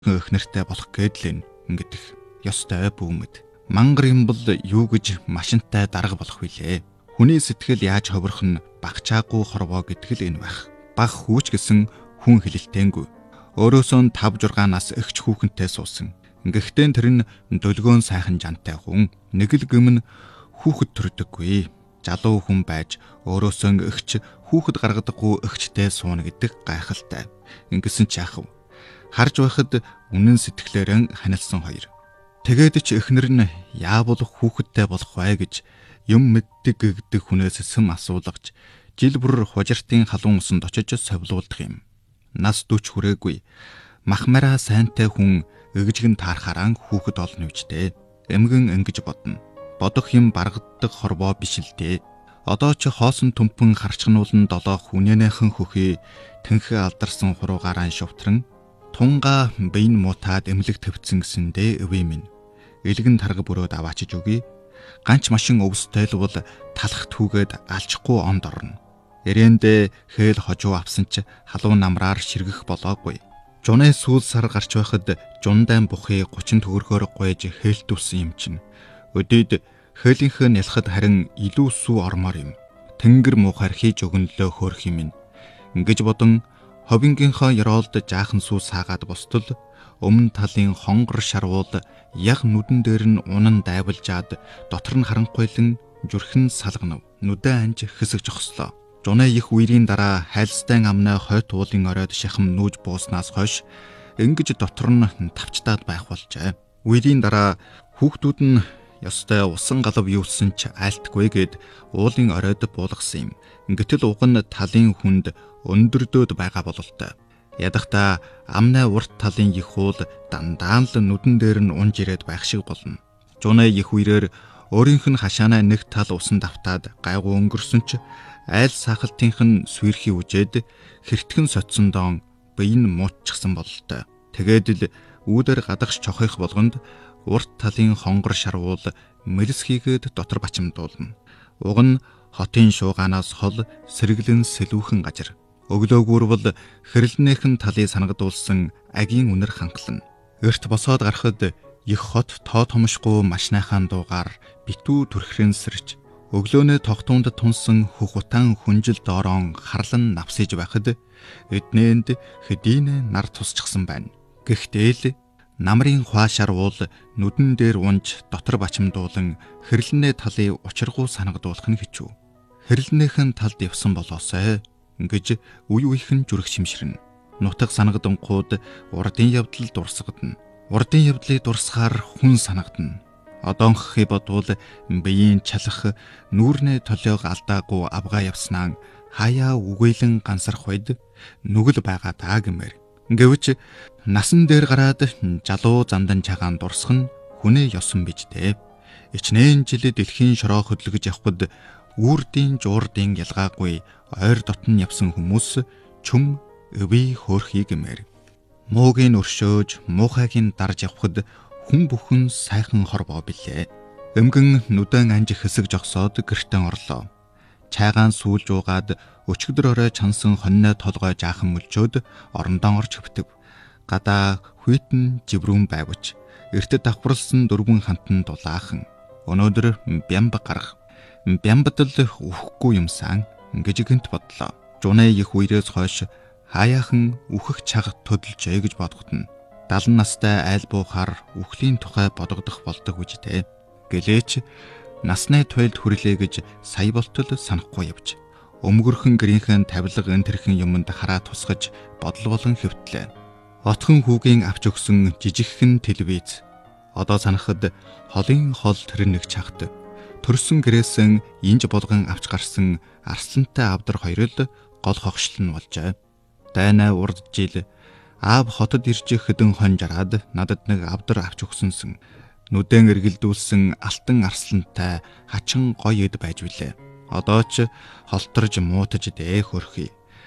Өхнөртэй болох гэдлэн ингэдэх ёстой бүүмэд. Мангар юм бол юу гэж машинтай дарга болох вүлээ. Хүний сэтгэл яаж ховрох нь багчаагүй хорвоо гэдэг л энэ байх. Баг хүүч гэсэн хүн хэлэлтэнгүй. Өөрөөсөө 5-6 нас эгч хүүхэнтэй суусан. Гэхдээ тэр нь дөлгөөн сайхан жантай хүн. Нэг л гүм нь хүүхэд төрдөггүй. Залуу хүн байж өөрөөсөө эгч хүүхэд гаргадаггүй эгчтэй сууна гэдэг гайхалтай. Ингэсэн ч яах вэ? Харж байхад үнэн сэтгэлээрэн ханилсан хоёр. Тэгээд ч эхнэр нь яавал хүүхэдтэй болох вэ гэж юм мэддэг гэгдэг хүнээс сэм асуулгаж жил бүр хужиртын халуун усанд очиж совлуулдаг юм. Нас 40 хүрээгүй махмараа сайнтай хүн эгжгэн таархаараа хүүхэд олно үжтэй. Эмгэн ингэж бодно. Бодох юм баргаддаг хорвоо биш л дээ. Одоо ч хоосон төмпөн харчгнуулан 7 хүнэнийхэн хөхий тэнхээ алдарсан хуруугаараа шувтран тунга байн мутаад эмлэг төвцөн гэсэндээ өвөө минь. Илгэн тарга бүрөөд аваачиж өгье. Ганч машин өвстэй л бол талах түүгээд алчихгүй онд орно. Эрэндээ хээл хожуу авсан ч халуун намраар ширгэх болоогүй. Жунэ сүүл сар гарч байхад жундайн бухыг 30 төгрөгөөр гойж хээлтүүлсэн юм чинь. Өдөөд хээлийнхээ нялхад харин илүү сүү ормоор юм. Тэнгэр муухаар хийж өгнөлөө хөөх юм. Ингэж бодон ховингийнхаа ёроолд жаахан сүү саагаад бостол өмнө талын хонгор шарвуул яг нүдэн дээр нь унан дайвалжаад дотор нь харанхуйлан зүрхэн салганав. Нүдэ анж хэсэг жогслоо. Жунэ их үерийн дараа хайлстай амнаа хойт уулын оройд шахам нүүж бууснаас хойш ингэж дотор нь тавчтаад байх болжээ. Үерийн дараа хүүхдүүд нь ёстой усан галав юусэн ч айлтгүй гэд уулын оройд буулгасан юм. Гэтэл уг нь талын хүнд өндөрдөөд байгаа бололтой. Ядахта амнаа урт талын их уул дандаа л нүдэн дээр нь унж ирээд байх шиг болно. Жунэ их үерээр өөрийнх нь хашаанаа нэг тал усан давтаад гайгүй өнгөрсөн ч айл сахалтынх нь сүрхий үжээд хэртгэн соцсон доон бие нь муутчихсан бололтой. Тэгээд л үүдээр гадагш чохих болгонд урт талын хонгор шарвуул мэлс хийгээд дотор бачимдуулна. Уг нь хотын шуугаанаас хол сэргэлэн сэлүүхэн газар. Өглөөгүүр бол хэрлэнийхэн талыг санагдуулсан агийн үнэр ханхлан. Эрт босоод гарахад их хот тоо томшгүй машныхаа дуугаар битүү түрхрэнсэрч өглөөнөө тогтуунд тунсан хөх утаан хүнжил доорон харлан навсэж байхад эднээнд хэдийнэ нар тусчихсан байна. Гэхдээ л намрын хуашаар уул нүдэн дээр унж дотор бачимдуулан хэрлэнээ талыг учиргуу санагдуулах нь хичүү. Хэрлэнийхэн талд явсан болоосай гэж үе үехэн зүрх шимширнэ. Нутаг санагданхууд урдын явдал дурсагдана. Урдын явдлыг дурсахаар хүн санагдана. Одоонххи бодвол биеийн чалах нүүрнээ толиог алдаагүй авгаа явснаа хаяа үгээлэн гансарх үед нүгэл байгаа даа гэмээр. Гэвч насан дээр гараад жалуу зандан чагаан дурсах нь хүнээ ёсон бич дээ. Ичнээн жил дэлхийн шороо хөдлөж явхад үрдийн жуурдын ялгаагүй ойр дотн явсан хүмүүс чүм өвий хөөрхий гэмээр. Муугийн өршөөж муухайгийн дарж явхад хүн бүхэн сайхан хорвоо билээ. Эмгэн нүдэн анж хэсэг жогсоод гэртэн орлоо. Чайгаан сүүлж уугаад өчигдөр орой чансан хоньной толгой жаахан мөлчөөд орондоо орж хөвтөв. Гадаа хүйтэн живрүүн байвч эртэд давхарлсан дөрвөн хантан дулаахан. Өнөөдөр бямб гарах. Бямбад л үхэхгүй юмсан гэж гэнт бодлоо. Жунэ их үерээс хойш хаяахан үхэх чаг төдөлжээ гэж бодоход нь 70 настай айл буухаар үхлийн тухай бодогдох болдог үжтэй. Гэлээч насны туйлд хүрлээ гэж сая болтол санахгүй явж. Өмгөрхөн гэрийнхэн тавилга энтерхэн юмд хараа тусгаж бодол болон хэвтлээ. Отхон хүүгийн авч өгсөн жижигхэн телевиз. Одоо санахад холын хол тэр нэг чагт. Төрсөн гэрээсэн инж болгон авч гарсан арслантай авдар хоёр л гол хогшлол нь болжээ. Дайнаа урд жил аав хотод ирж хэдэн хон жараад надад нэг авдар авч өгсөнсөн. Нүдэн эргэлдүүлсэн алтан арслантай хачин гоё эд байж билээ. Одоо ч холторж муутаж дээ хөрхий.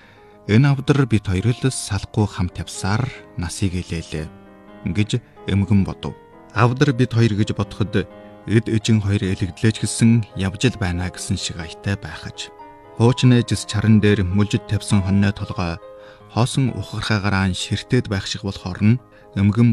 Энэ авдар бит хоёр л салахгүй хамт явсаар насыг илээлээ гэж эмгэн бодов. Авдар бит хоёр гэж бодоход эд эжин хоёр элэгдлээч гэсэн явж л байна гэсэн шиг аятай байхаж. Хуучнэжс чаран дээр мүлжид тавьсан хоньной толгой хоосон ухархаагараа ширтээд байх шиг болохоор нь Өмгөн